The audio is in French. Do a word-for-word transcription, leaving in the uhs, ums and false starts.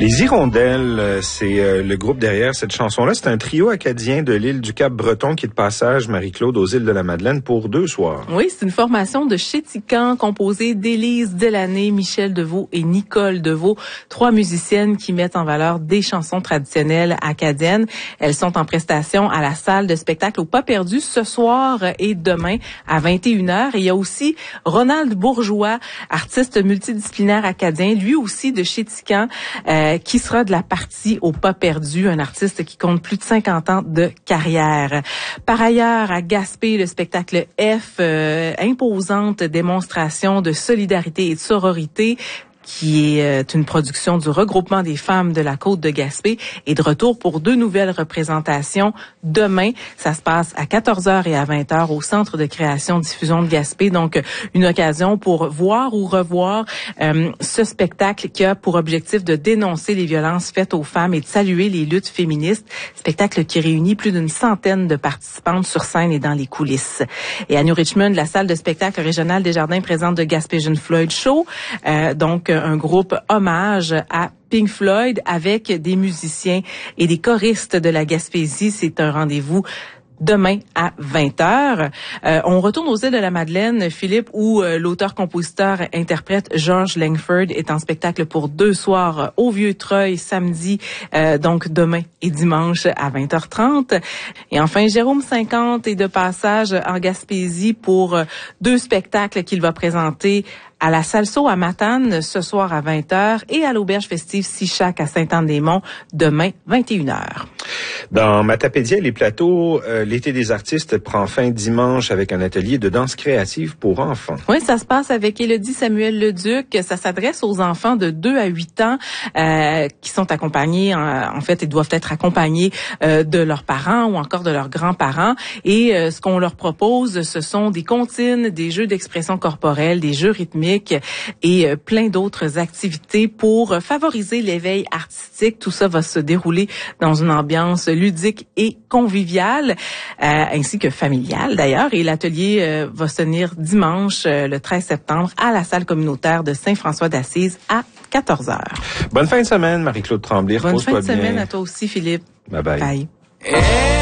Les Hirondelles, c'est le groupe derrière cette chanson-là. C'est un trio acadien de l'île du Cap-Breton qui est de passage, Marie-Claude, aux îles de la Madeleine pour deux soirs. Oui, c'est une formation de Chéticamp composée d'Élise Delaney, Michel Deveau et Nicole Deveau, trois musiciennes qui mettent en valeur des chansons traditionnelles acadiennes. Elles sont en prestation à la salle de spectacle au Pas Perdu ce soir et demain à vingt et une heures. Et il y a aussi Ronald Bourgeois, artiste multidisciplinaire acadien, lui aussi de Chéticamp, euh, qui sera de la partie au Pas Perdu, un artiste qui compte plus de cinquante ans de carrière. Par ailleurs, à Gaspé, le spectacle F, euh, imposante démonstration de solidarité et de sororité, qui est une production du regroupement des femmes de la Côte de Gaspé, et de retour pour deux nouvelles représentations demain. Ça se passe à quatorze heures et à vingt heures au Centre de création diffusion de Gaspé. Donc, une occasion pour voir ou revoir euh, ce spectacle qui a pour objectif de dénoncer les violences faites aux femmes et de saluer les luttes féministes. Spectacle qui réunit plus d'une centaine de participantes sur scène et dans les coulisses. Et à New Richmond, la salle de spectacle régionale des Jardins présente The Gaspésian Floyd Show. Euh, donc, un groupe hommage à Pink Floyd avec des musiciens et des choristes de la Gaspésie. C'est un rendez-vous demain à vingt heures. Euh, on retourne aux îles de la Madeleine, Philippe, où euh, l'auteur-compositeur-interprète George Langford est en spectacle pour deux soirs au Vieux-Treuil, samedi, euh, donc demain et dimanche à vingt heures trente. Et enfin, Jérôme cinquante est de passage en Gaspésie pour euh, deux spectacles qu'il va présenter à la Salso à Matane ce soir à vingt heures et à l'auberge festive Sichac à Sainte-Anne-des-Monts demain vingt et une heures. Dans Matapédia, les plateaux, euh, l'été des artistes prend fin dimanche avec un atelier de danse créative pour enfants. Oui, ça se passe avec Élodie Samuel Leduc. Ça s'adresse aux enfants de deux à huit ans euh, qui sont accompagnés, en, en fait, ils doivent être accompagnés euh, de leurs parents ou encore de leurs grands-parents. Et euh, ce qu'on leur propose, ce sont des comptines, des jeux d'expression corporelle, des jeux rythmiques et euh, plein d'autres activités pour favoriser l'éveil artistique. Tout ça va se dérouler dans une ambiance ludique et conviviale, euh, ainsi que familiale d'ailleurs. Et l'atelier euh, va se tenir dimanche, euh, le treize septembre, à la salle communautaire de Saint-François d'Assise à quatorze heures. Bonne fin de semaine, Marie-Claude Tremblay. Bonne fin de bien. semaine à toi aussi, Philippe. Bye bye. Bye.